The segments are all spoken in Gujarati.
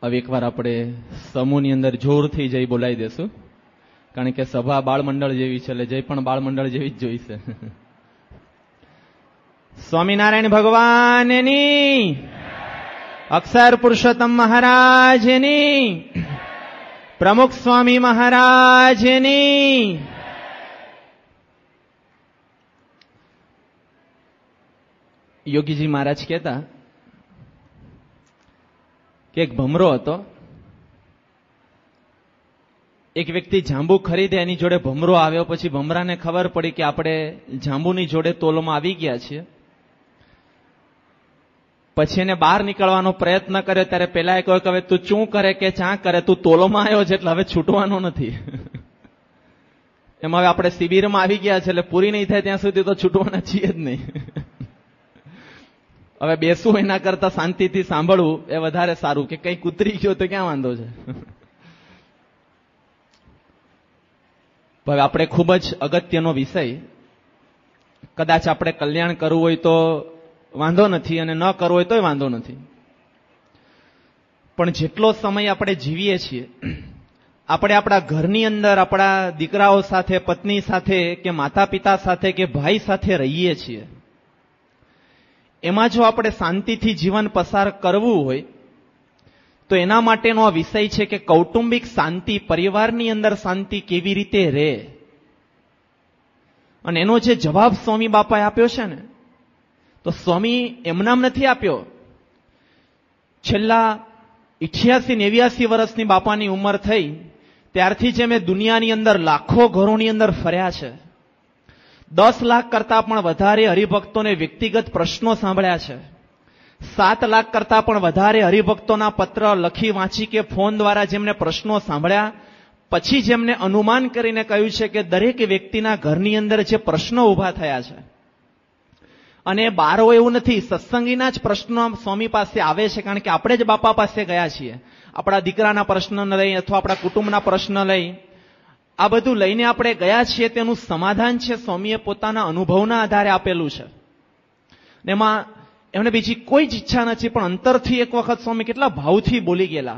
હવે એકવાર આપણે સમૂહની અંદર જોરથી જય બોલાવી દેશું, કારણ કે સભા બાળમંડળ જેવી છે, એટલે જય પણ બાળમંડળ જેવી જ જોઈશે. સ્વામિનારાયણ ભગવાનની, અક્ષર પુરુષોત્તમ મહારાજની, પ્રમુખ સ્વામી મહારાજની. યોગીજી મહારાજ કહેતા કે એક ભમરો હતો. એક વ્યક્તિ જાંબુ ખરીદે, એની જોડે ભમરો આવ્યો. પછી ભમરાને ખબર પડી કે આપણે જાંબુની જોડે તોલોમાં આવી ગયા છીએ. પછી એને બહાર નીકળવાનો પ્રયત્ન કર્યો ત્યારે પેલા એ કહ્યું કે હવે તું શું કરે કે ચા કરે, તું તોલોમાં આવ્યો છે એટલે હવે છૂટવાનો નથી. એમાં હવે આપણે શિબિરમાં આવી ગયા છે એટલે પૂરી નહીં થાય ત્યાં સુધી તો છૂટવાના છીએ જ નહીં. હવે બેસવું એના કરતા શાંતિથી સાંભળવું એ વધારે સારું, કે કઈ કૂતરી ગયો તો ક્યાં વાંધો છે. હવે આપણે ખૂબ જ અગત્યનો વિષય, કદાચ આપણે કલ્યાણ કરવું હોય તો વાંધો નથી અને ન કરવું હોય તોય વાંધો નથી, પણ જેટલો સમય આપણે જીવીએ છીએ, આપણે આપણા ઘરની અંદર આપણા દીકરાઓ સાથે, પત્ની સાથે, કે માતા પિતા સાથે, કે ભાઈ સાથે રહીએ છીએ, એમાં જો આપણે શાંતિથી જીવન પસાર કરવું હોય તો એના માટેનો આ વિષય છે કે કૌટુંબિક શાંતિ, પરિવારની અંદર શાંતિ કેવી રીતે રહે. અને એનો જે જવાબ સ્વામી બાપાએ આપ્યો છે ને, તો સ્વામી એમનામ નથી આપ્યો. છેલ્લા 88-89 વર્ષની બાપાની ઉંમર થઈ ત્યારથી જે મેં દુનિયાની અંદર લાખો ઘરોની અંદર ફર્યા છે, 10 લાખ કરતા પણ વધારે હરિભક્તોને વ્યક્તિગત પ્રશ્નો સાંભળ્યા છે, 7 લાખ કરતા પણ વધારે હરિભક્તોના પત્ર લખી વાંચી કે ફોન દ્વારા જેમને પ્રશ્નો સાંભળ્યા, પછી જેમને અનુમાન કરીને કહ્યું છે કે દરેક વ્યક્તિના ઘરની અંદર જે પ્રશ્નો ઉભા થયા છે, અને બારો એવું નથી, સત્સંગીના જ પ્રશ્નો સ્વામી પાસે આવે છે, કારણ કે આપણે જ બાપા પાસે ગયા છીએ. આપણા દીકરાના પ્રશ્ન લઈ અથવા આપણા કુટુંબના પ્રશ્ન લઈ, આ બધું લઈને આપણે ગયા છીએ. તેનું સમાધાન છે સ્વામીએ પોતાના અનુભવના આધારે આપેલું છે. એમાં એમને બીજી કોઈ જ ઈચ્છા નથી, પણ અંતરથી એક વખત સ્વામી કેટલા ભાવથી બોલી ગયેલા.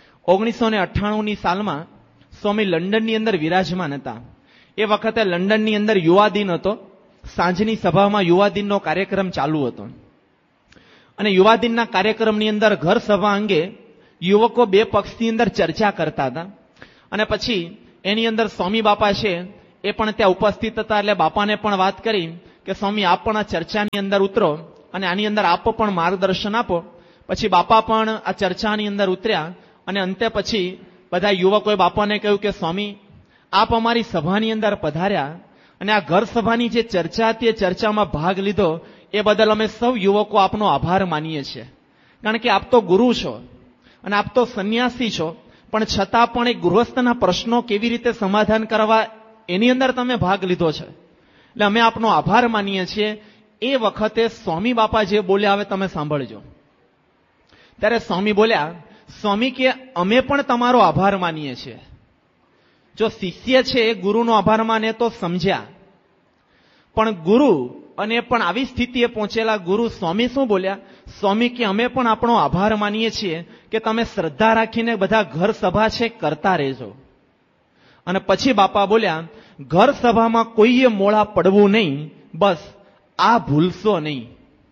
1998ની સાલમાં સ્વામી લંડનની અંદર વિરાજમાન હતા. એ વખતે લંડનની અંદર યુવા દિન હતો. સાંજની સભામાં યુવા દિનનો કાર્યક્રમ ચાલુ હતો, અને યુવા દિનના કાર્યક્રમની અંદર ઘર સભા અંગે યુવકો બે પક્ષની અંદર ચર્ચા કરતા હતા. અને પછી એની અંદર સ્વામી બાપા છે એ પણ ત્યાં ઉપસ્થિત હતા, એટલે બાપાને પણ વાત કરી કે સ્વામી આપ પણ આ ચર્ચાની અંદર ઉતરો અને આની અંદર આપ પણ માર્ગદર્શન આપો. પછી બાપા પણ આ ચર્ચાની અંદર ઉતર્યા, અને અંતે પછી બધા યુવકોએ બાપાને કહ્યું કે સ્વામી આપ અમારી સભાની અંદર પધાર્યા, અને આ ઘર સભાની જે ચર્ચા હતી એ ચર્ચામાં ભાગ લીધો, એ બદલ અમે સૌ યુવકો આપનો આભાર માનીએ છીએ. કારણ કે આપ તો ગુરુ છો અને આપ તો સંન્યાસી છો, પણ છતાં પણ એક ગૃહસ્થના પ્રશ્નો કેવી રીતે સમાધાન કરવા એની અંદર તમે ભાગ લીધો છે, એટલે અમે આપનો આભાર માનીએ છીએ. એ વખતે સ્વામી બાપા જે બોલ્યા, હવે તમે સાંભળજો. ત્યારે સ્વામી બોલ્યા, સ્વામી કે અમે પણ તમારો આભાર માનીએ છીએ. જો શિષ્ય છે એ ગુરુનો આભાર માને તો સમજ્યા, પણ ગુરુ અને પણ આવી સ્થિતિએ પહોંચેલા ગુરુ સ્વામી શું બોલ્યા? સ્વામી કે અમે પણ આપણો આભાર માનીએ છીએ કે તમે શ્રદ્ધા રાખીને બધા ઘર સભા છે કરતા રહેજો. અને પછી બાપા બોલ્યા, ઘર સભામાં કોઈએ મોડા પડવું નહીં, બસ આ ભૂલશો નહીં.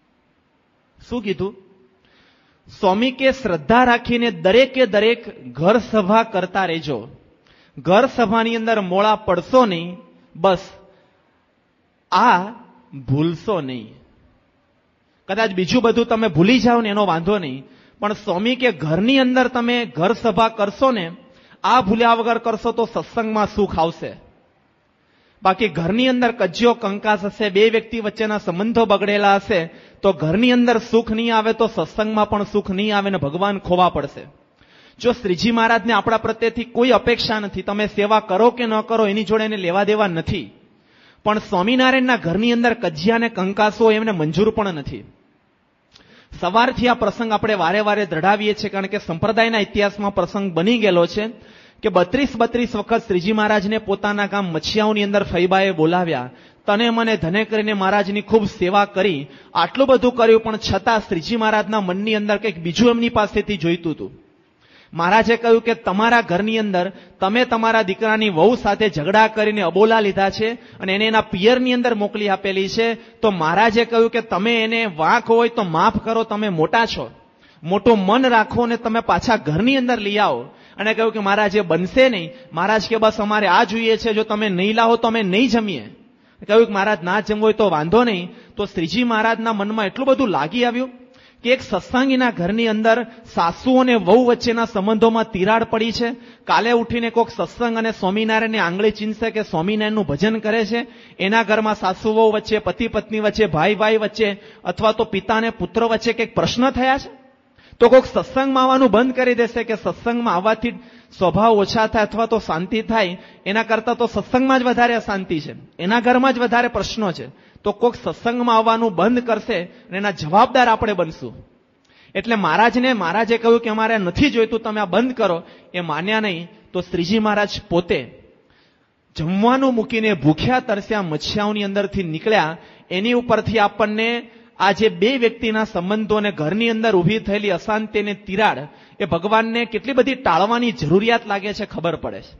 શું કીધું? સ્વામી કે શ્રદ્ધા રાખીને દરેકે દરેક ઘર સભા કરતા રહેજો, ઘર સભાની અંદર મોડા પડશો નહીં, બસ આ ભૂલશો નહીં. કદાચ બીજું બધું તમે ભૂલી જાઓ ને એનો વાંધો નહીં, પણ સ્વામી કે ઘરની અંદર તમે ઘર સભા કરશો ને, આ ભૂલ્યા વગર કરશો તો સત્સંગમાં સુખ આવશે. બાકી ઘરની અંદર કજ્યો કંકાસ હશે, બે વ્યક્તિ વચ્ચેના સંબંધો બગડેલા હશે, તો ઘરની અંદર સુખ નહીં આવે તો સત્સંગમાં પણ સુખ નહીં આવે ને ભગવાન ખોવા પડશે. જો શ્રીજી મહારાજને આપણા પ્રત્યેથી કોઈ અપેક્ષા નથી, તમે સેવા કરો કે ન કરો એની જોડે એને લેવા દેવા નથી, પણ સ્વામિનારાયણના ઘરની અંદર કજિયા ને કંકાસો એમને મંજૂર પણ નથી. સવારથી આ પ્રસંગ આપણે વારે વારે દ્રઢાવીએ છીએ, કારણ કે સંપ્રદાયના ઇતિહાસમાં પ્રસંગ બની ગયેલો છે કે 32 વખત શ્રીજી મહારાજને પોતાના ગામ મચ્છિયાઓની અંદર ફૈબાએ બોલાવ્યા. તને મને ધને કરીને મહારાજની ખૂબ સેવા કરી, આટલું બધું કર્યું, પણ છતાં શ્રીજી મહારાજના મનની અંદર કંઈક બીજું એમની પાસેથી જોઈતું હતું. મહારાજે કહ્યું કે તમારા ઘરની અંદર તમે તમારા દીકરાની વહુ સાથે ઝઘડા કરીને અબોલા લીધા છે અને એને એના પિયરની અંદર મોકલી આપેલી છે, તો મહારાજે કહ્યું કે તમે એને વાંક હોય તો માફ કરો, તમે મોટા છો, મોટું મન રાખો અને તમે પાછા ઘરની અંદર લઈ આવો. અને કહ્યું કે મહારાજ એ બનશે નહીં. મહારાજ કે બસ અમારે આ જોઈએ છે, જો તમે નહીં લાવો તો અમે નહીં જમીએ. કહ્યું કે મહારાજ ના જમવું હોય તો વાંધો નહીં. તો શ્રીજી મહારાજના મનમાં એટલું બધું લાગી આવ્યું કે એક સત્સંગીના ઘરની અંદર સાસુ અને વહુ વચ્ચેના સંબંધોમાં તિરાડ પડી છે. કાલે ઉઠીને કોઈક સત્સંગ અને સ્વામિનારાયણની આંગળી ચીંધશે કે સ્વામિનારાયણનું ભજન કરે છે, એના ઘરમાં સાસુ વહુ વચ્ચે, પતિ પત્ની વચ્ચે, ભાઈ ભાઈ વચ્ચે અથવા તો પિતા અને પુત્ર વચ્ચે કંઈક પ્રશ્ન થયા છે, તો કોઈક સત્સંગમાં આવવાનું બંધ કરી દેશે કે સત્સંગમાં આવવાથી સ્વભાવ ઓછા થાય અથવા તો શાંતિ થાય, એના કરતાં તો સત્સંગમાં જ વધારે અશાંતિ છે, એના ઘરમાં જ વધારે પ્રશ્નો છે, તો કોઈક સત્સંગમાં આવવાનું બંધ કરશે અને એના જવાબદાર આપણે બનશું. એટલે મહારાજે કહ્યું કે અમારે નથી જોઈતું, તમે આ બંધ કરો. એ માન્યા નહીં. તો શ્રીજી મહારાજ પોતે જમવાનું મૂકીને ભૂખ્યા તરસ્યા મચ્છાઓની અંદરથી નીકળ્યા. એની ઉપરથી આપણને આ જે બે વ્યક્તિના સંબંધો અને ઘરની અંદર ઊભી થયેલી અશાંતિ અને તિરાડ એ ભગવાનને કેટલી બધી ટાળવાની જરૂરિયાત લાગે છે ખબર પડે છે.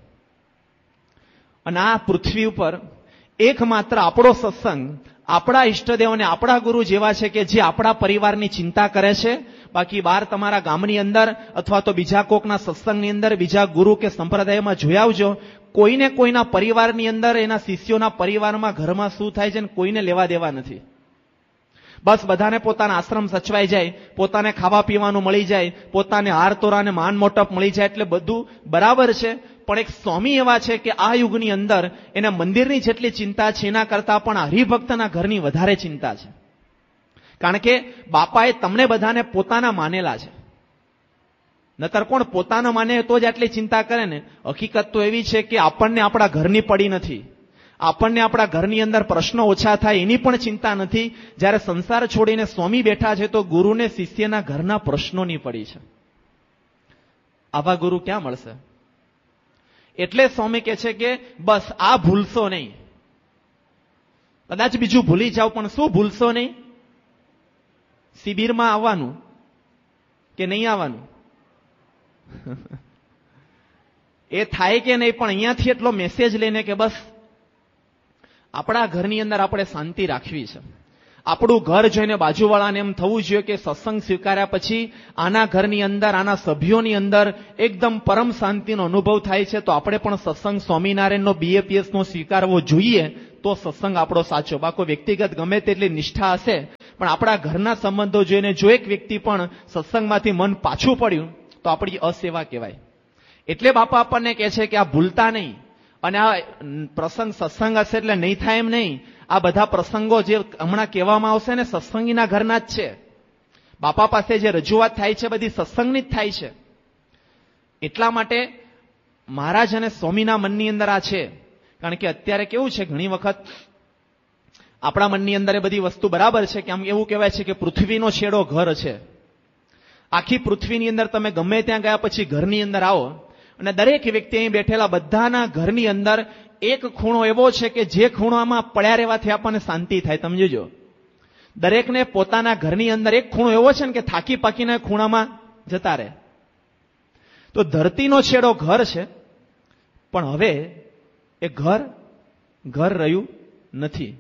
અને આ પૃથ્વી ઉપર એકમાત્ર આપણો સત્સંગ આપણા ઈષ્ટદેવ અને આપણા ગુરુ જેવા છે કે જે આપણા પરિવારની ચિંતા કરે છે. બાકી બહાર તમારા ગામની અંદર અથવા તો બીજા કોકના સત્સંગની અંદર બીજા ગુરુ કે સંપ્રદાયમાં જોઈ આવજો, કોઈને કોઈના પરિવારની અંદર એના શિષ્યોના પરિવારમાં ઘરમાં શું થાય છે ને કોઈને લેવા દેવા નથી. બસ બધાને પોતાના આશ્રમ સચવાઈ જાય, પોતાને ખાવા પીવાનું મળી જાય, પોતાને હાર તોરાને માન મોટપ મળી જાય એટલે બધું બરાબર છે. પણ એક સ્વામી એવા છે કે આ યુગની અંદર એને મંદિરની જેટલી ચિંતા છે એના કરતા પણ હરિભક્તના ઘરની વધારે ચિંતા છે. કારણ કે બાપાએ તમને બધાને પોતાના માનેલા છે. નતર કોણ પોતાના માને તો જ આટલી ચિંતા કરે ને. હકીકત તો એવી છે કે આપણને આપણા ઘરની પડી નથી, આપણને આપણા ઘરની અંદર પ્રશ્નો ઓછા થાય એની પણ ચિંતા નથી. જ્યારે સંસાર છોડીને સ્વામી બેઠા છે તો ગુરુને શિષ્યના ઘરના પ્રશ્નોની પડી છે. આવા ગુરુ ક્યાં મળશે? એટલે સ્વામી કહે છે કે બસ આ ભૂલશો નહીં. કદાચ બીજું ભૂલી જાવ પણ શું ભૂલશો નહીં? શિબિરમાં આવવાનું કે નહીં આવવાનું એ થાય કે નહીં, પણ અહીંયાથી એટલો મેસેજ લઈને કે બસ આપણા ઘરની અંદર આપણે શાંતિ રાખવી છે. આપણું ઘર જોઈને બાજુવાળાને એમ થવું જોઈએ કે સત્સંગ સ્વીકાર્યા પછી આના ઘરની અંદર, આના સભ્યોની અંદર એકદમ પરમ શાંતિનો અનુભવ થાય છે, તો આપણે પણ સત્સંગ સ્વામિનારાયણનો BAPSનો સ્વીકારવો જોઈએ. તો સત્સંગ આપણો સાચો. બાકી વ્યક્તિગત ગમે તેટલી નિષ્ઠા હશે પણ આપણા ઘરના સંબંધો જોઈને જો એક વ્યક્તિ પણ સત્સંગમાંથી મન પાછું પડ્યું તો આપણી અસેવા કહેવાય. એટલે બાપા આપણને કહે છે કે આ ભૂલતા નહીં. અને આ પ્રસંગ સત્સંગ હશે એટલે નહીં થાય એમ નહીં. આ બધા પ્રસંગો જે હમણાં કહેવામાં આવશે ને સત્સંગીના ઘરના જ છે. બાપા પાસે જે રજૂઆત થાય છે બધી સત્સંગની જ થાય છે. એટલા માટે મહારાજ અને સ્વામીના મનની અંદર આ છે. કારણ કે અત્યારે કેવું છે, ઘણી વખત આપણા મનની અંદર એ બધી વસ્તુ બરાબર છે કે આમ એવું કહેવાય છે કે પૃથ્વીનો છેડો ઘર છે. આખી પૃથ્વીની અંદર તમે ગમે ત્યાં ગયા પછી ઘરની અંદર આવો અને દરેક વ્યક્તિ અહીં બેઠેલા બધાના ઘરની અંદર એક ખૂણો એવો છે કે જે ખૂણામાં પડ્યા રહેવાથી આપણને શાંતિ થાય. સમજીજો, દરેકને પોતાના ઘરની અંદર એક ખૂણો એવો છે ને કે થાકી પાકીને ખૂણામાં જતા રહે. તો ધરતીનો છેડો ઘર છે, પણ હવે એ ઘર રહ્યું નથી.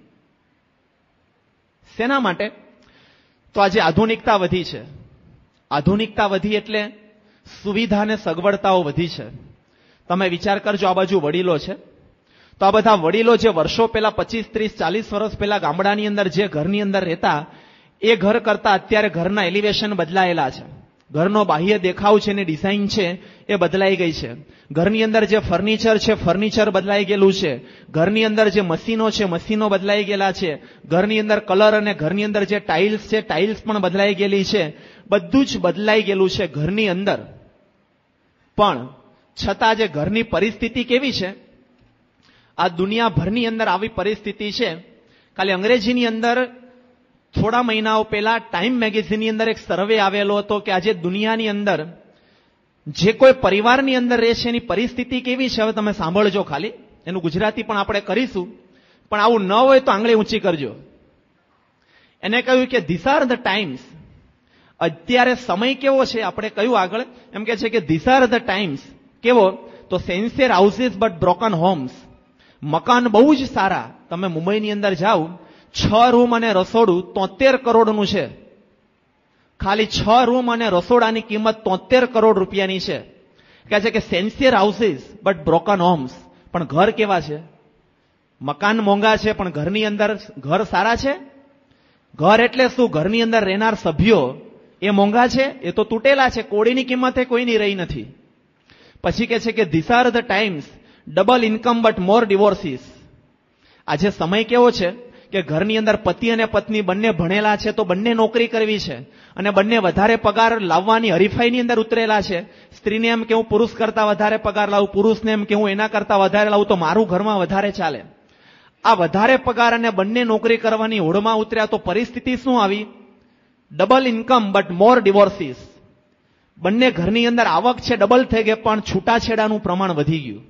શેના માટે? તો આજે આધુનિકતા વધી છે. આધુનિકતા વધી એટલે સુવિધા અને સગવડતાઓ વધી છે. તમે વિચાર કરજો, આ બાજુ વડીલો છે, તો આ બધા વડીલો જે વર્ષો પહેલા 25, 30, 40 વર્ષ પહેલા ગામડાની અંદર જે ઘરની અંદર રહેતા એ ઘર કરતા અત્યારે ઘરના એલિવેશન બદલાયેલા છે. ઘરનો બાહ્ય દેખાવ છે ને ડિઝાઇન છે એ બદલાઈ ગઈ છે. ઘરની અંદર જે ફર્નિચર છે ફર્નિચર બદલાઈ ગયેલું છે. ઘરની અંદર જે મશીનો છે મશીનો બદલાઈ ગયેલા છે. ઘરની અંદર કલર અને ઘરની અંદર જે ટાઇલ્સ છે ટાઇલ્સ પણ બદલાઈ ગયેલી છે. બધું જ બદલાઈ ગયેલું છે ઘરની અંદર. પણ છતાં જે ઘરની પરિસ્થિતિ કેવી છે, આ દુનિયાભરની અંદર આવી પરિસ્થિતિ છે. ખાલી અંગ્રેજીની અંદર થોડા મહિનાઓ પહેલા ટાઈમ મેગેઝિનની અંદર એક સર્વે આવેલો હતો કે આજે દુનિયાની અંદર જે કોઈ પરિવારની અંદર રહે છે એની પરિસ્થિતિ કેવી છે. હવે તમે સાંભળજો, ખાલી એનું ગુજરાતી પણ આપણે કરીશું, પણ આવું ન હોય તો આંગળી ઊંચી કરજો. એને કહ્યું કે ધીસ આર ધ ટાઈમ્સ અત્યારે સમય કેવો છે, આપણે કહ્યું આગળ, એમ કે છે કે ધીસ આર ધ ટાઈમ્સ. કેવો? તો સેન્સિયર હાઉસીસ બટ બ્રોકન હોમ્સ. મકાન બહુ જ સારા. તમે મુંબઈની અંદર જાઓ, 6 રૂમ અને રસોડું 73 કરોડનું છે. ખાલી 6 રૂમ અને રસોડાની કિંમત 73 કરોડ રૂપિયાની છે. કહે છે કે સેન્સિયર હાઉસીસ બટ બ્રોકન હોમ્સ. પણ ઘર કેવા છે? મકાન મોંઘા છે, પણ ઘરની અંદર ઘર સારા છે? ઘર એટલે શું? ઘરની અંદર રહેનાર સભ્યો એ મોંઘા છે? એ તો તૂટેલા છે. કોડીની કિંમતે કોઈની રહી નથી. પછી કહે છે કે this are the times double income but મોર ડિવોર્સીસ. આજે સમય કેવો છે કે ઘરની અંદર પતિ અને પત્ની બંને ભણેલા છે, તો બંને નોકરી કરવી છે અને બંને વધારે પગાર લાવવાની હરીફાઈની અંદર ઉતરેલા છે. સ્ત્રીને એમ કે હું પુરુષ કરતા વધારે પગાર લાવું, પુરુષને એમ કે હું એના કરતા વધારે લાવું તો મારું ઘરમાં વધારે ચાલે. આ વધારે પગાર અને બંને નોકરી કરવાની હોડમાં ઉતર્યા તો પરિસ્થિતિ શું આવી? ડબલ ઇન્કમ બટ મોર ડિવોર્સીસ. બંને ઘરની અંદર આવક છે ડબલ થઈ ગઈ, પણ છૂટાછેડાનું પ્રમાણ વધી ગયું.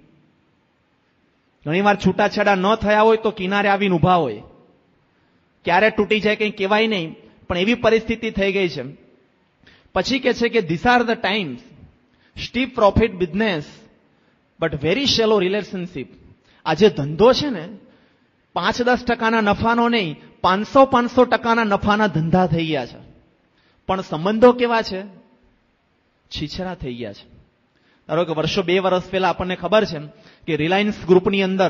ઘણીવાર છૂટાછેડા ન થયા હોય તો કિનારે આવીને ઉભા હોય, ક્યારે તૂટી જાય કંઈ કહેવાય નહીં, પણ એવી પરિસ્થિતિ થઈ ગઈ છે. પછી કે છે કે this are the times steep profit business but very shallow relationship. આજે ધંધો છે ને 5-10% નફાનો નહીં, 500-500% નફાના ધંધા થઈ ગયા છે. પણ સંબંધો કેવા છે? છીછરા થઈ ગયા છે. ધારો કે વર્ષો 2 વર્ષ પહેલા આપણને ખબર છે કે રિલાયન્સ ગ્રુપની અંદર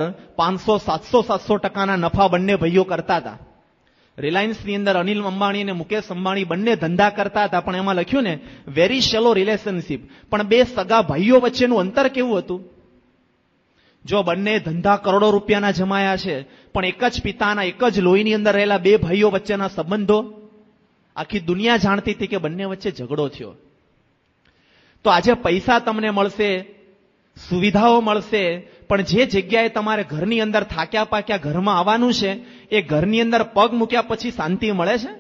500-700% નફા બંને ભાઈઓ કરતા હતા. રિલાયન્સની અંદર અનિલ અંબાણી અને મુકેશ અંબાણી બંને ધંધા કરતા હતા, પણ એમાં લખ્યું ને વેરી શેલો રિલેશનશીપ. પણ બે સગા ભાઈઓ વચ્ચેનું અંતર કેવું હતું? જો બંને ધંધા કરોડો રૂપિયાના જમાયા છે, પણ એક જ પિતાના એક જ લોહીની અંદર રહેલા બે ભાઈઓ વચ્ચેના સંબંધો, આખી દુનિયા જાણતી હતી કે બંને વચ્ચે ઝઘડો થયો. તો આજે પૈસા તમને મળશે, સુવિધાઓ મળશે, પણ જે જગ્યાએ તમારે ઘરની અંદર થાક્યા પાક્યા ઘરમાં આવવાનું છે, એ ઘરની અંદર પગ મૂક્યા પછી શાંતિ મળે છે?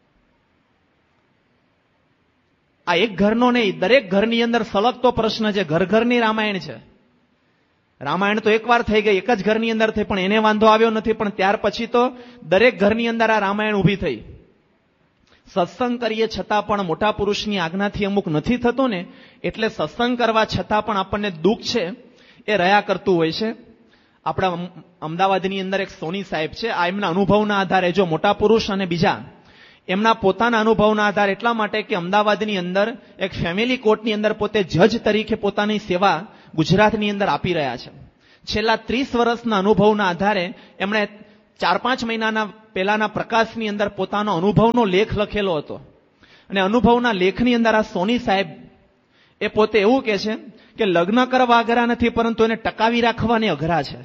આ એક ઘરનો નહીં, દરેક ઘરની અંદર સળગતો પ્રશ્ન છે. ઘર ઘરની રામાયણ છે. રામાયણ તો એકવાર થઈ ગઈ, એક જ ઘરની અંદર થઈ, પણ એને વાંધો આવ્યો નથી. પણ ત્યાર પછી તો દરેક ઘરની અંદર આ રામાયણ ઊભી થઈ. સત્સંગ કરીએ છતાં પણ મોટા પુરુષની આજ્ઞાથી અમુક નથી થતું ને, એટલે સત્સંગ કરવા છતાં પણ આપણને દુઃખ છે એ રહ્યા કરતું હોય છે. આપણા અમદાવાદની અંદર એક સોની સાહેબ છે. આ એમના અનુભવના આધારે, જો મોટા પુરુષ અને બીજા એમના પોતાના અનુભવના આધારે, એટલા માટે કે અમદાવાદની અંદર એક ફેમિલી કોર્ટની અંદર પોતે જજ તરીકે પોતાની સેવા ગુજરાતની અંદર આપી રહ્યા છે. છેલ્લા 30 વર્ષના અનુભવના આધારે એમણે 4-5 મહિનાના પહેલાના પ્રકાશની અંદર પોતાનો અનુભવનો લેખ લખેલો હતો. અને અનુભવના લેખની અંદર આ સોની સાહેબ એ પોતે એવું કહે છે કે લગ્ન કરવા અઘરા નથી, પરંતુ એને ટકાવી રાખવાની અઘરા છે.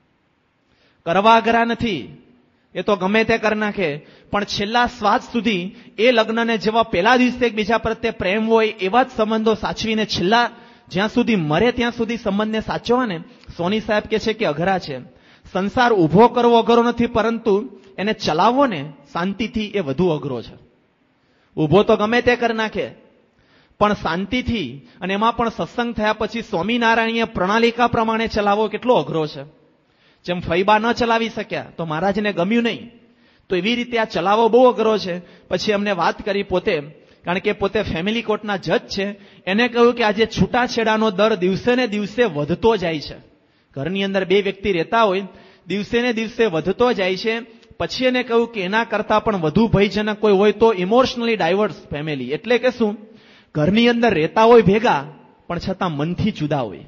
કરવા અઘરા નથી, એ તો ગમે તે કરી નાખે, પણ છેલ્લા શ્વાસ સુધી એ લગ્નને જેવા પહેલા દિવસે એકબીજા પ્રત્યે પ્રેમ હોય એવા જ સંબંધો સાચવીને છેલ્લા જ્યાં સુધી મરે ત્યાં સુધી સંબંધને સાચવવા ને, સોની સાહેબ કહે છે કે અઘરા છે. સંસાર ઉભો કરવો અઘરો નથી, પરંતુ એને ચલાવવો ને શાંતિથી એ વધુ અઘરો છે. ઉભો તો ગમે તે કરી નાખે, પણ શાંતિથી, અને એમાં પણ સત્સંગ થયા પછી સ્વામિનારાયણીય પ્રણાલિકા પ્રમાણે ચલાવવો કેટલો અઘરો છે. જેમ ફૈબા ન ચલાવી શક્યા તો મહારાજને ગમ્યું નહીં, તો એવી રીતે આ ચલાવવો બહુ અઘરો છે. પછી અમને વાત કરી પોતે, કારણ કે પોતે ફેમિલી કોર્ટના જજ છે, એને કહ્યું કે આજે છૂટાછેડાનો દર દિવસે ને દિવસે વધતો જાય છે. ઘરની અંદર 2 વ્યક્તિ રહેતા હોય, દિવસે ને દિવસે વધતો જાય છે. પછી એને કહ્યું કે એના કરતા પણ વધુ ભયજનક કોઈ હોય તો ઇમોશનલી ડાયવર્સ ફેમિલી. એટલે કે શું? ઘરની અંદર રહેતા હોય ભેગા, પણ છતાં મનથી જુદા હોય.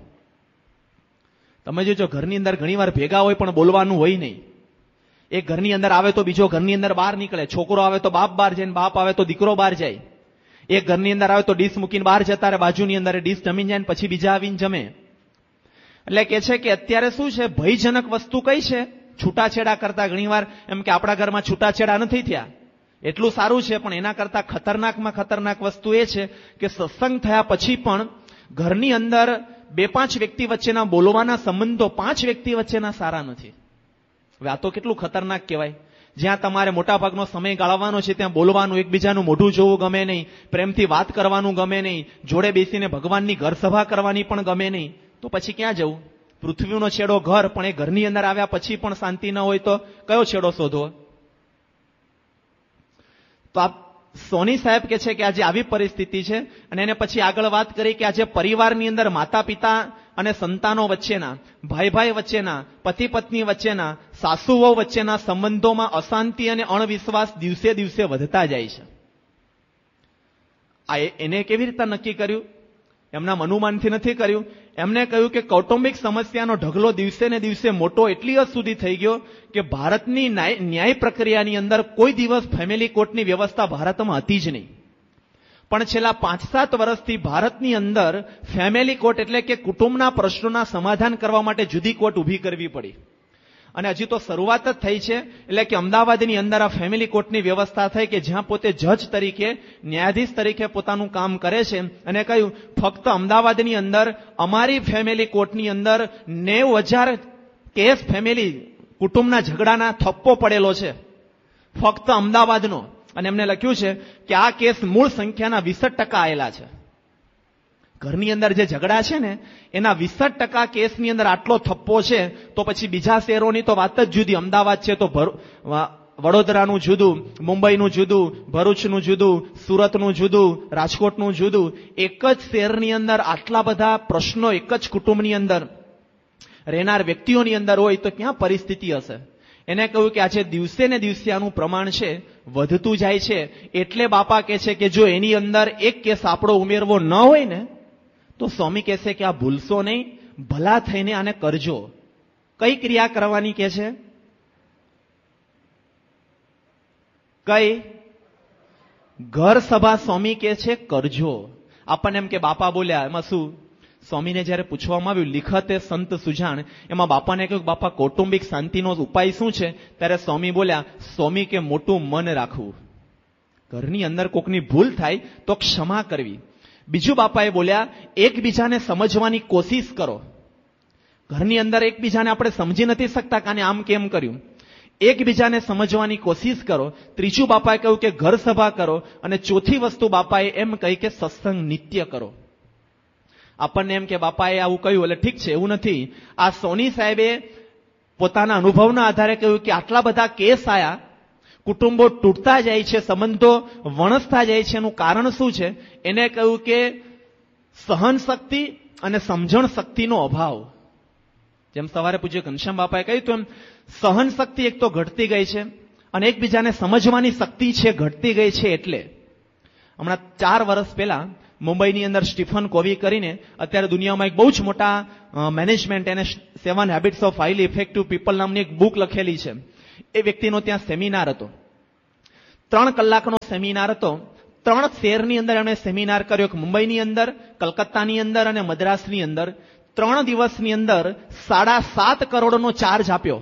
તમે જોજો, ઘરની અંદર ઘણીવાર ભેગા હોય પણ બોલવાનું હોય નહીં. એક ઘરની અંદર આવે તો બીજો ઘરની અંદર બહાર નીકળે. છોકરો આવે તો બાપ બહાર જાય, બાપ આવે તો દીકરો બહાર જાય. એક ઘરની અંદર આવે તો ડીશ મૂકીને બહાર જતા રહે, બાજુની અંદર ડીશ જમીન જાય, પછી બીજા આવીને જમે. એટલે કે છે કે અત્યારે શું છે, ભયજનક વસ્તુ કઈ છે? છૂટાછેડા કરતા. ઘણીવાર એમ કે આપણા ઘરમાં છૂટાછેડા નથી થયા, એટલું સારું છે, પણ એના કરતા ખતરનાકમાં ખતરનાક વસ્તુ એ છે કે સત્સંગ થયા પછી પણ ઘરની અંદર 2-5 વ્યક્તિ વચ્ચેના બોલવાના સંબંધો 5 વ્યક્તિ વચ્ચેના સારા નથી. હવે આ તો કેટલું ખતરનાક કહેવાય. જ્યાં તમારે મોટા ભાગનો સમય ગાળવાનો છે ત્યાં બોલવાનું, એકબીજાનું મોઢું જોવું ગમે નહીં, પ્રેમથી વાત કરવાનું ગમે નહીં, જોડે બેસીને ભગવાનની ઘર સભા કરવાની પણ ગમે નહીં, તો પછી ક્યાં જવું? પૃથ્વીનો છેડો ઘર, પણ એ ઘરની અંદર આવ્યા પછી પણ શાંતિ ન હોય તો કયો છેડો શોધવો? તો સોની સાહેબ કે છે કે આજે આવી પરિસ્થિતિ છે, અને એને પછી આગળ વાત કરી કે આજે પરિવારની અંદર માતા પિતા અને સંતાનો વચ્ચેના, ભાઈ ભાઈ વચ્ચેના, પતિ પત્ની વચ્ચેના, સાસુ વહુ વચ્ચેના સંબંધોમાં અશાંતિ અને અણવિશ્વાસ દિવસે દિવસે વધતા જાય છે. આ એને કેવી રીતે નક્કી કર્યું? એમના અનુમાનથી નથી કર્યું. એમને કહ્યું કે કૌટુંબિક સમસ્યાનો ઢગલો દિવસે ને દિવસે મોટો એટલી હદ સુધી થઈ ગયો કે ભારતની ન્યાય પ્રક્રિયાની અંદર કોઈ દિવસ ફેમિલી કોર્ટની વ્યવસ્થા ભારતમાં હતી જ નહીં. પણ છેલ્લા 5-7 વર્ષથી ભારતની અંદર ફેમિલી કોર્ટ એટલે કે કુટુંબના પ્રશ્નોના સમાધાન કરવા માટે જુદી કોર્ટ ઊભી કરવી પડી. અને હજી તો શરૂઆત જ થઈ છે. એટલે કે અમદાવાદની અંદર આ ફેમિલી કોર્ટની વ્યવસ્થા થઈ કે જ્યાં પોતે જજ તરીકે, ન્યાયાધીશ તરીકે પોતાનું કામ કરે છે. અને કહ્યું ફક્ત અમદાવાદની અંદર અમારી ફેમિલી કોર્ટની અંદર 90,000 કેસ ફેમિલી કુટુંબના ઝઘડાના થપ્પો પડેલો છે, ફક્ત અમદાવાદનો. અને એમને લખ્યું છે કે આ કેસ મૂળ સંખ્યાના 20% આવેલા છે. ઘરની અંદર જે ઝઘડા છે ને એના 20% કેસની અંદર આટલો થપ્પો છે, તો પછી બીજા શહેરોની તો વાત જ જુદી. અમદાવાદ છે તો વડોદરાનું જુદું, મુંબઈનું જુદું, ભરૂચનું જુદું, સુરતનું જુદું, રાજકોટનું જુદું. એક જ શહેરની અંદર આટલા બધા પ્રશ્નો એક જ કુટુંબની અંદર રહેનાર વ્યક્તિઓની અંદર હોય તો ક્યાં પરિસ્થિતિ હશે? એને કહ્યું કે આજે દિવસે ને દિવસે આનું પ્રમાણ છે વધતું જાય છે. એટલે બાપા કહે છે કે જો એની અંદર એક કેસ આપણો ઉમેરવો ન હોય ને તો સ્વામી કહેશે કે આ ભૂલશો નહીં, ભલા થઈને આને કરજો. કઈ ક્રિયા કરવાની કે છે? કઈ? ઘર સભા સ્વામી કે છે કરજો. આપણને એમ કે બાપા બોલ્યા, એમાં શું? સ્વામીને જયારે પૂછવામાં આવ્યું લિખતે સંત સુજાણ, એમાં બાપાને કહ્યું બાપા કૌટુંબિક શાંતિનો ઉપાય શું છે? ત્યારે સ્વામી બોલ્યા, સ્વામી કે મોટું મન રાખવું. ઘરની અંદર કોકની ભૂલ થાય તો ક્ષમા કરવી. બીજું બાપાએ બોલ્યા એકબીજાને સમજવાની કોશિશ કરો. ઘરની અંદર એકબીજાને આપણે સમજી નથી શકતા કે આને આમ કેમ કર્યું, એકબીજાને સમજવાની કોશિશ કરો. ત્રીજું બાપાએ કહ્યું કે ઘર સભા કરો. અને ચોથી વસ્તુ બાપાએ એમ કહી કે સત્સંગ નિત્ય કરો. આપણને એમ કે બાપાએ આવું કહ્યું એટલે ઠીક છે, એવું નથી. આ સોની સાહેબે પોતાના અનુભવના આધારે કહ્યું કે આટલા બધા કેસ આયા, કુટુંબો તૂટતા જાય છે, સંબંધો વણસતા જાય છે, એનું કારણ શું છે? એને કહ્યું કે સહન શક્તિ અને સમજણ શક્તિનો અભાવ. જેમ સવારે પૂજ્ય ઘનશ્યામ બાપાએ કહ્યું એમ સહન શક્તિ એક તો ઘટતી ગઈ છે અને એકબીજાને સમજવાની શક્તિ છે ઘટતી ગઈ છે. એટલે હમણાં 4 વર્ષ પહેલા મુંબઈની અંદર સ્ટીફન કોવી કરીને અત્યારે દુનિયામાં એક બહુ જ મોટા મેનેજમેન્ટ, એને 7 habits of highly effective people નામની એક બુક લખેલી છે. એ વ્યક્તિનો ત્યાં સેમિનાર હતો, 3 કલાકનો સેમિનાર હતો. 3 શહેરની અંદર એમણે સેમિનાર કર્યો, મુંબઈની અંદર, કલકત્તાની અંદર અને મદ્રાસની અંદર. 3 દિવસની અંદર 7.5 કરોડનો ચાર્જ આપ્યો.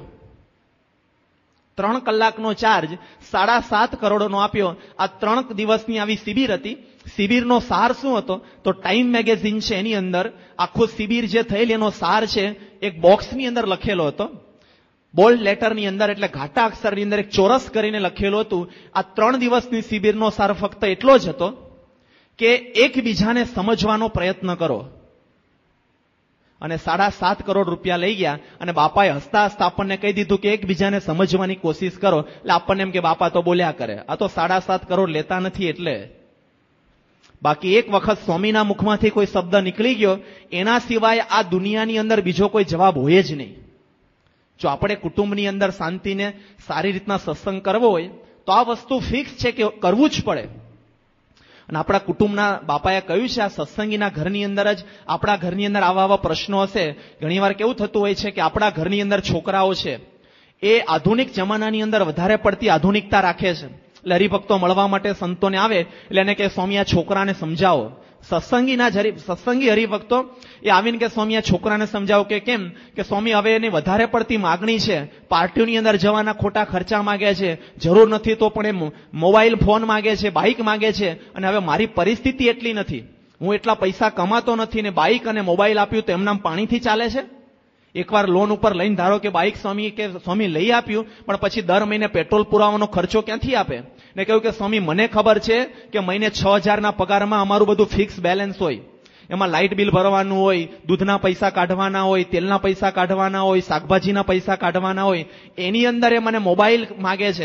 3 કલાકનો ચાર્જ 7.5 કરોડનો આપ્યો. આ 3 દિવસની આવી શિબિર હતી. શિબિરનો સાર શું હતો? તો ટાઈમ મેગેઝિન છે એની અંદર આખો શિબિર જે થયેલી એનો સાર છે એક બોક્સની અંદર લખેલો હતો, બોલ્ડ લેટરની અંદર, એટલે ઘાટા અક્ષરની અંદર એક ચોરસ કરીને લખેલું હતું. આ 3 દિવસની શિબિરનો સાર ફક્ત એટલો જ હતો કે એકબીજાને સમજવાનો પ્રયત્ન કરો. અને 7.5 કરોડ રૂપિયા લઈ ગયા અને બાપાએ હસતા હસતા આપણને કહી દીધું કે એકબીજાને સમજવાની કોશિશ કરો. એટલે આપણને એમ કે બાપા તો બોલ્યા કરે, આ તો 7.5 કરોડ લેતા નથી. એટલે બાકી એક વખત સ્વામીના મુખમાંથી કોઈ શબ્દ નીકળી ગયો એના સિવાય આ દુનિયાની અંદર બીજો કોઈ જવાબ હોય જ નહીં. જો આપણે કુટુંબની અંદર શાંતિને સારી રીતના સત્સંગ કરવો હોય તો આ વસ્તુ ફિક્સ છે કે કરવું જ પડે. અને આપણા કુટુંબના બાપાએ કહ્યું છે આ સત્સંગીના ઘરની અંદર જ આપણા ઘરની અંદર આવા પ્રશ્નો હશે. ઘણીવાર કેવું થતું હોય છે કે આપણા ઘરની અંદર છોકરાઓ છે એ આધુનિક જમાનાની અંદર વધારે પડતી આધુનિકતા રાખે છે. એટલે હરિભક્તો મળવા માટે સંતોને આવે એટલે એને કે સ્વામી આ છોકરાને સમજાવો. સત્સંગી હરિભક્તો એ આવીને કે સ્વામી આ છોકરાને સમજાવો. કે કેમ? કે સ્વામી હવે એની વધારે પડતી માગણી છે, પાર્ટીઓની અંદર જવાના ખોટા ખર્ચા માગે છે, જરૂર નથી તો પણ એ મોબાઈલ ફોન માગે છે, બાઇક માગે છે, અને હવે મારી પરિસ્થિતિ એટલી નથી, હું એટલા પૈસા કમાતો નથી ને બાઇક અને મોબાઈલ આપ્યું તો એમનામ પાણીથી ચાલે છે? એકવાર લોન ઉપર લઈને ધારો કે બાઇક સ્વામી લઈ આપ્યું, પણ પછી દર મહિને પેટ્રોલ પુરાવાનો ખર્ચો ક્યાંથી આપે? ને કહ્યું કે સ્વામી મને ખબર છે કે મહિને 6,000ના પગારમાં અમારું બધું ફિક્સ બેલેન્સ હોય, એમાં લાઇટ બિલ ભરવાનું હોય, દૂધના પૈસા કાઢવાના હોય, તેલના પૈસા કાઢવાના હોય, શાકભાજીના પૈસા કાઢવાના હોય, એની અંદર એ મને મોબાઈલ માગે છે.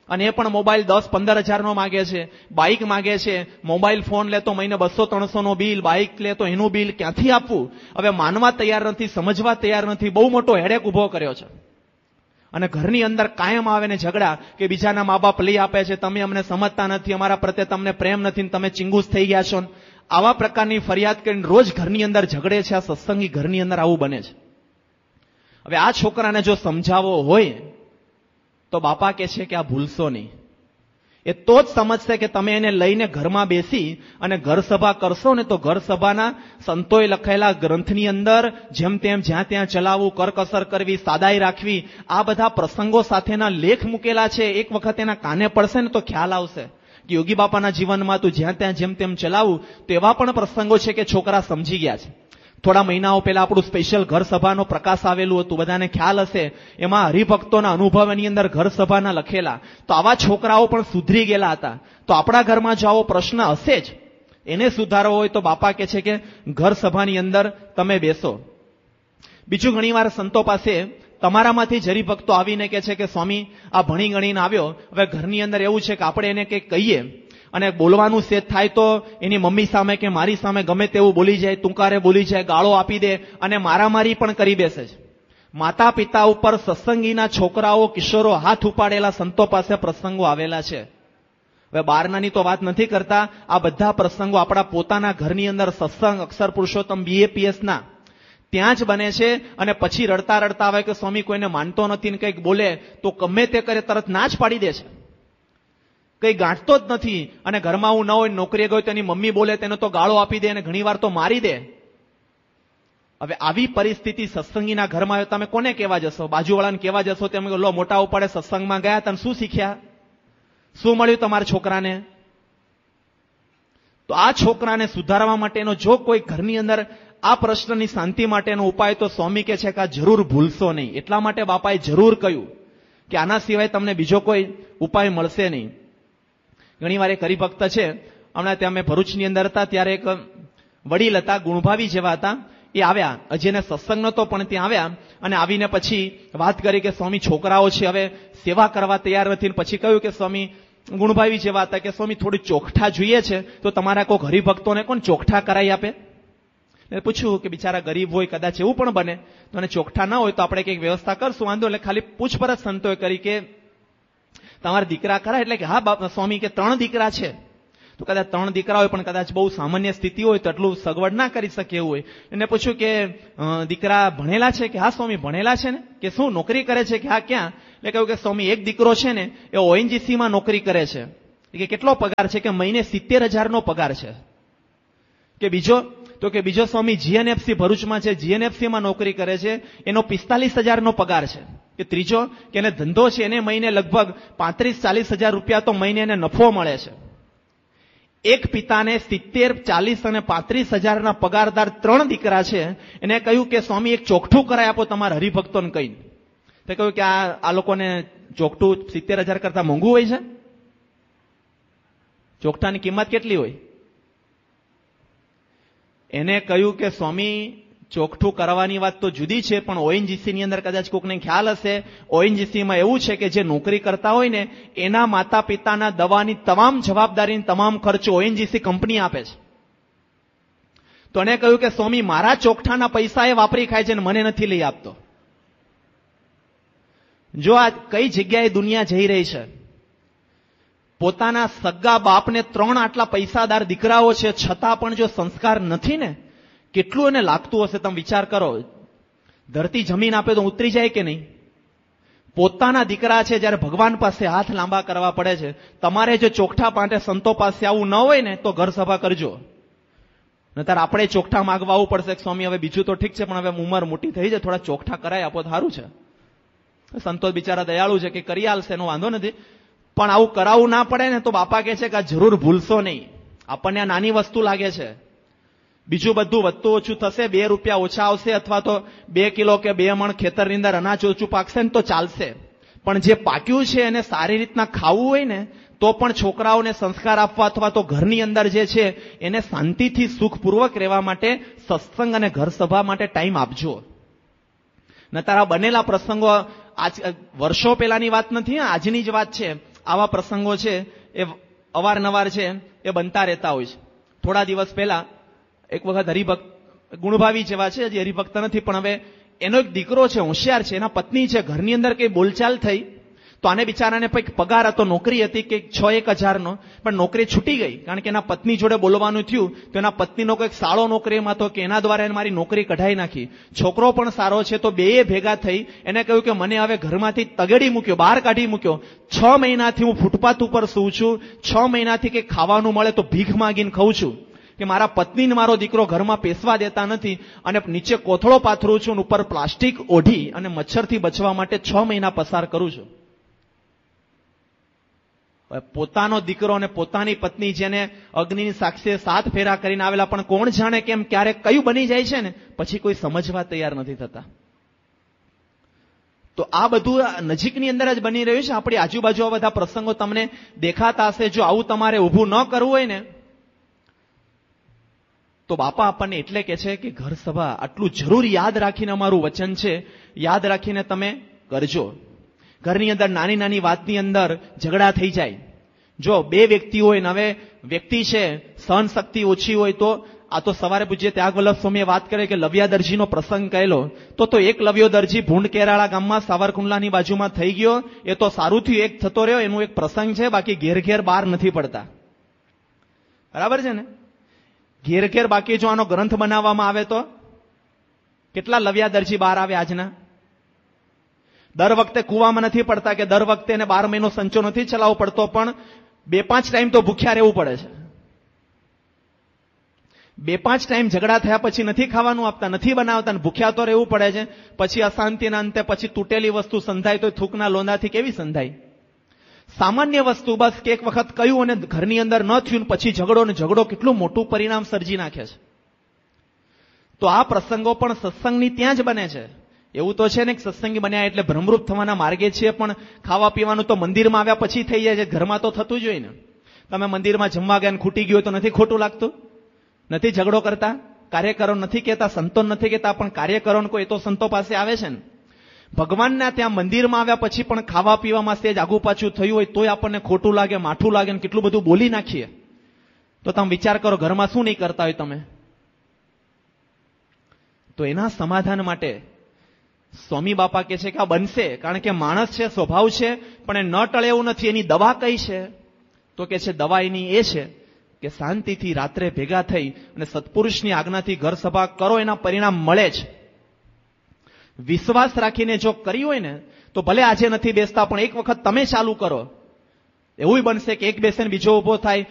અને એ પણ મોબાઈલ 10-15 હજારનો માગે છે, બાઇક માગે છે, મોબાઈલ ફોન લે તો મહિને 200-300 નો બિલ, બાઇક લે તો એનું બિલ ક્યાંથી આપવું? હવે માનવા તૈયાર નથી, સમજવા તૈયાર નથી, બહુ મોટો હેડેક ઉભો કર્યો છે. અને ઘરની અંદર કાયમ આવે ને ઝઘડા કે બીજાના મા બાપ લઈ આપે છે, તમે અમને સમજતા નથી, અમારા પ્રત્યે તમને પ્રેમ નથી, તમે ચિંગુસ થઈ ગયા છો. આવા પ્રકારની ફરિયાદ કરીને રોજ ઘરની અંદર ઝઘડે છે. આ સત્સંગી ઘરની અંદર આવું બને છે. હવે આ છોકરાને જો સમજાવવો હોય તો બાપા કહે છે કે આ ભૂલશો નહીં. એ તો જ સમજશે કે તમે એને લઈને ઘરમાં બેસી અને ઘર સભા કરશો ને તો ઘર સભાના સંતોએ લખાયેલા ગ્રંથની અંદર જેમ તેમ જ્યાં ત્યાં ચલાવવું, કરકસર કરવી, સાદાઈ રાખવી, આ બધા પ્રસંગો સાથેના લેખ મૂકેલા છે. એક વખત એના કાને પડશે ને તો ખ્યાલ આવશે કે યોગી બાપાના જીવનમાં તું જ્યાં ત્યાં જેમ તેમ ચલાવું. તો એવા પણ પ્રસંગો છે કે છોકરા સમજી ગયા છે. થોડા મહિનાઓ પહેલા આપણું સ્પેશિયલ ઘર સભાનો પ્રકાશ આવેલું હતું, બધાને ખ્યાલ હશે. એમાં હરિભક્તોના અનુભવની અંદર ઘર સભાના લખેલા. તો આવા છોકરાઓ પણ સુધરી ગયેલા હતા. તો આપણા ઘરમાં જો આવો પ્રશ્ન હશે જ, એને સુધારવો હોય તો બાપા કહે છે કે ઘર સભાની અંદર તમે બેસો. બીજું, ઘણીવાર સંતો પાસે તમારામાંથી જ હરિભક્તો આવીને કહે છે કે સ્વામી આ ભણી ગણીને આવ્યો, હવે ઘરની અંદર એવું છે કે આપણે એને કંઈક કહીએ અને બોલવાનું સેટ થાય તો એની મમ્મી સામે કે મારી સામે ગમે તેવું બોલી જાય, તુંકારે બોલી જાય, ગાળો આપી દે અને મારામારી પણ કરી બેસે છે. માતા પિતા ઉપર સત્સંગીના છોકરાઓ, કિશોરો હાથ ઉપાડેલા સંતો પાસે પ્રસંગો આવેલા છે. હવે બહારનાની તો વાત નથી કરતા, આ બધા પ્રસંગો આપણા પોતાના ઘરની અંદર સત્સંગ અક્ષર પુરુષોત્તમ BAPS ના ત્યાં જ બને છે. અને પછી રડતા રડતા આવે કે સ્વામી કોઈને માનતો નથી ને કંઈક બોલે તો ગમે તે કરે તરત ના જ પાડી દે છે, કઈ ગાંઠતો જ નથી. અને ઘરમાં હું ન હોય, નોકરીએ ગયો તો એની મમ્મી બોલે તેને તો ગાળો આપી દે અને ઘણી વાર તો મારી દે. હવે આવી પરિસ્થિતિ સત્સંગીના ઘરમાં આવે, તમે કોને કહેવા જશો? બાજુવાળાને કહેવા જશો તેમ લો મોટા ઉપાડે સત્સંગમાં ગયા, તમે શું શીખ્યા? શું મળ્યું તમારા છોકરાને? તો આ છોકરાને સુધારવા માટેનો જો કોઈ ઘરની અંદર આ પ્રશ્નની શાંતિ માટેનો ઉપાય તો સ્વામી કહે છે કે આ જરૂર ભૂલશો નહીં. એટલા માટે બાપાએ જરૂર કહ્યું કે આના સિવાય તમને બીજો કોઈ ઉપાય મળશે નહીં. ઘણી વાર એક હરિભક્ત છે, હમણાં ત્યાં અમે ભરૂચની અંદર હતા ત્યારે એક વડીલ હતા, ગુણભાવી જેવા હતા, એ આવ્યા. હજી એને સત્સંગ નહોતો પણ ત્યાં આવ્યા અને આવીને પછી વાત કરી કે સ્વામી છોકરાઓ છે હવે સેવા કરવા તૈયાર નથી. પછી કહ્યું કે સ્વામી, ગુણભાવી જેવા હતા કે સ્વામી થોડી ચોખઠા જોઈએ છે, તો તમારા કોઈ હરિભક્તોને કોણ ચોખઠા કરાવી આપે? એને પૂછ્યું કે બિચારા ગરીબ હોય, કદાચ એવું પણ બને તો એને ચોખઠા ના હોય તો આપણે કંઈક વ્યવસ્થા કરશું, વાંધો. એટલે ખાલી પૂછપરછ સંતોએ કરી કે તમારા દીકરા ખરા? એટલે કે હા બાપા સ્વામી કે 3 દીકરા છે. તો કદાચ 3 દીકરા હોય પણ કદાચ બહુ સામાન્ય સ્થિતિ હોય તો એટલું સગવડ ના કરી શકે એવું હોય. એને પૂછ્યું કે દીકરા ભણેલા છે? કે હા સ્વામી ભણેલા છે ને. કે શું નોકરી કરે છે? કે હા ક્યાં? એટલે કહ્યું કે સ્વામી એક દીકરો છે ને એ ONGC માં નોકરી કરે છે. કે કેટલો પગાર છે? કે મહિને 70,000 પગાર છે. કે બીજો? તો કે બીજો સ્વામી GNFC ભરૂચમાં છે, GNFC માં નોકરી કરે છે, એનો 45,000 પગાર છે. કે ત્રીજો? કે એને ધંધો છે, એને મહિને લગભગ 35-40 હજાર રૂપિયા તો મહિને એને નફો મળે છે. એક પિતાને 70, 40 અને 35 હજારના પગારદાર 3 દીકરા છે. એને કહ્યું કે સ્વામી એક ચોખઠું કરાય આપો તમારા હરિભક્તોને કહીને. તે કહ્યું કે આ લોકોને ચોખઠું 70,000 કરતા મોંઘું હોય છે? ચોખઠાની કિંમત કેટલી હોય? એને કહ્યું કે સ્વામી ચોખઠું કરવાની વાત તો જુદી છે, પણ ONGC ની અંદર કદાચ કોકને ખ્યાલ હશે, ONGC માં એવું છે કે જે નોકરી કરતા હોય ને એના માતા પિતાના દવાની તમામ જવાબદારી, તમામ ખર્ચો ONGC કંપની આપે છે. તો એને કહ્યું કે સ્વામી મારા ચોખઠાના પૈસા એ વાપરી ખાય છે ને મને નથી લઈ આપતો. જો આ કઈ જગ્યાએ દુનિયા જઈ રહી છે. પોતાના સગા બાપને 3 આટલા પૈસાદાર દીકરાઓ છે છતાં પણ જો સંસ્કાર નથી ને, કેટલું એને લાગતું હશે તમે વિચાર કરો. ધરતી જમીન આપે તો ઉતરી જાય કે નહીં? પોતાના દીકરા છે જ્યારે ભગવાન પાસે હાથ લાંબા કરવા પડે છે. તમારે જો ચોખઠા માટે સંતો પાસે આવું ન હોય ને તો ઘર સભા કરજો. નતર આપણે ચોખઠા માંગવા આવવું પડશે કે સ્વામી હવે બીજું તો ઠીક છે પણ હવે ઉંમર મોટી થઈ જાય, થોડા ચોખઠા કરાય આપો તો સારું છે. સંતો બિચારા દયાળુ છે કે કરી આલશે, એનો વાંધો નથી. પણ આવું કરાવવું ના પડે ને તો બાપા કહે છે કે આ જરૂર ભૂલશો નહીં. આપણને આ નાની વસ્તુ લાગે છે, બીજું બધું વધતું ઓછું થશે, 2 રૂપિયા ઓછા આવશે અથવા તો 2 કિલો કે 2 મણ ખેતરની અંદર અનાજ ઓછું પાકશે ને તો ચાલશે. પણ જે પાક્યું છે એને સારી રીતના ખાવું હોય ને તો પણ છોકરાઓને સંસ્કાર આપવા અથવા તો ઘરની અંદર જે છે એને શાંતિથી સુખપૂર્વક રહેવા માટે સત્સંગ અને ઘર સભા માટે ટાઈમ આપજો. ન તારા બનેલા પ્રસંગો આજ વર્ષો પહેલાની વાત નથી, આજની જ વાત છે. આવા પ્રસંગો છે એ અવારનવાર છે એ બનતા રહેતા હોય છે. થોડા દિવસ પહેલા એક વખત હરિભક્ત ગુણભાવી જેવા છે, હજી હરિભક્ત નથી, પણ હવે એનો એક દીકરો છે, હોશિયાર છે, એના પત્ની છે, ઘરની અંદર કઈ બોલચાલ થઈ તો આને બિચારાને કંઈક પગાર હતો, નોકરી હતી કે 6-1,000નો, પણ નોકરી છૂટી ગઈ કારણ કે એના પત્ની જોડે બોલવાનું થયું તો એના પત્નીનો કંઈક સાળો નોકરીમાં હતો કે એના દ્વારા એને મારી નોકરી કઢાઈ નાખી. છોકરો પણ સારો છે તો બેય ભેગા થઈ એને કહ્યું કે મને હવે ઘરમાંથી તગેડી મૂક્યો, બહાર કાઢી મૂક્યો. 6 મહિનાથી હું ફૂટપાથ ઉપર સૂઉં છું, 6 મહિનાથી કંઈક ખાવાનું મળે તો ભીખ માંગીને ખાઉં છું કે મારા પત્નીને મારો દીકરો ઘરમાં પેસવા દેતા નથી અને નીચે કોથળો પાથરું છું, ઉપર પ્લાસ્ટિક ઓઢી અને મચ્છરથી બચવા માટે 6 મહિના પસાર કરું છું. પોતાનો દીકરો અને પોતાની પત્ની જેને અગ્નિની સાક્ષીએ 7 ફેરા કરીને આવેલા, પણ કોણ જાણે કેમ ક્યારેક કયું બની જાય છે ને પછી કોઈ સમજવા તૈયાર નથી થતા. તો આ બધું નજીકની અંદર જ બની રહ્યું છે. આપણી આજુબાજુ આ બધા પ્રસંગો તમને દેખાતા હશે. જો આવું તમારે ઊભું ન કરવું હોય ને તો બાપા આપણને એટલે કે છે કે ઘર સભા આટલું જરૂર યાદ રાખીને અમારું વચન છે, યાદ રાખીને તમે કરજો. ઘરની અંદર નાની નાની વાતની અંદર ઝઘડા થઈ જાય. જો 2 વ્યક્તિ હોય ને હવે વ્યક્તિ છે સહન શક્તિ ઓછી હોય તો આ તો સવારે પૂજ્ય ત્યાગવલ્લભ સ્વામીએ વાત કરે કે લવ્યા દરજીનો પ્રસંગ કહેલો તો એક લવ્યો દરજી ભૂંડ કેરાળા ગામમાં સાવરકુંડલાની બાજુમાં થઈ ગયો. એ તો સારું થયું, એક થતો રહ્યો, એનું એક પ્રસંગ છે, બાકી ઘેર બહાર નથી પડતા. બરાબર છે ને? ઘેર બાકી જો આનો ગ્રંથ બનાવવામાં આવે તો કેટલા લવ્યા દરજી બહાર આવે આજના? દર વખતે કુવામાં નથી પડતા કે દર વખતે એને 12 મહિનો સંચો નથી ચલાવવો પડતો, પણ 2-5 ટાઈમ તો ભૂખ્યા રહેવું પડે છે. 2-5 ટાઈમ ઝઘડા થયા પછી નથી ખાવાનું આપતા, નથી બનાવતા, ભૂખ્યા તો રહેવું પડે છે. પછી અશાંતિના અંતે પછી તૂટેલી વસ્તુ સંધાય તો થૂકના લોંદાથી કેવી સંધાય? સામાન્ય વસ્તુ બસ કે એક વખત કહ્યું અને ઘરની અંદર ન થયું પછી ઝઘડો કેટલું મોટું પરિણામ સર્જી નાખે છે. તો આ પ્રસંગો પણ સત્સંગની ત્યાં જ બને છે. એવું તો છે ને કે સત્સંગી બન્યા એટલે ભ્રમરૂપ થવાના માર્ગે છીએ, પણ ખાવા પીવાનું તો મંદિરમાં આવ્યા પછી થઈ જાય છે, ઘરમાં તો થતું જ હોય ને. તમે મંદિરમાં જમવા ગયા ખૂટી ગયું તો નથી ખોટું લાગતું? નથી ઝઘડો કરતા? કાર્યકરો નથી કહેતા, સંતો નથી કહેતા, પણ કાર્યકરો કોઈ તો સંતો પાસે આવે છે ને. ભગવાનના ત્યાં મંદિરમાં આવ્યા પછી પણ ખાવા પીવામાં સેજ આગુ પાછું થયું હોય તોય આપણને ખોટું લાગે, માઠું લાગે ને કેટલું બધું બોલી નાખીએ. તો તમે વિચાર કરો ઘરમાં શું નહીં કરતા હોય તમે. તો એના સમાધાન માટે સ્વામી બાપા કહે છે કે આ બનશે, કારણ કે માણસ છે, સ્વભાવ છે, પણ એ ન ટળે એવું નથી. એની દવા કઈ છે? તો કે છે દવા એની એ છે કે શાંતિથી રાત્રે ભેગા થઈ અને સત્પુરુષની આજ્ઞાથી ઘર સભા કરો, એના પરિણામ મળે જ. વિશ્વાસ રાખીને જો કરી હોય ને તો ભલે આજે નથી બેસતા પણ એક વખત તમે ચાલુ કરો, એવું બનશે કે એક બેસે બીજો ઉભો થાય